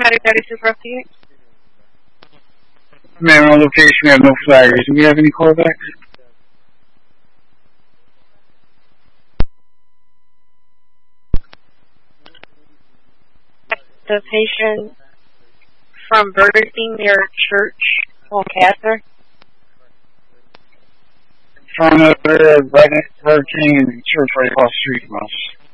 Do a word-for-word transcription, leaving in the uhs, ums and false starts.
County thirty-two for Phoenix. Man, on location, we have no flaggers. Do we have any callbacks? The patient from Burger King near Church on Cather. Front of the right next to Burger King and Church right across the street from us.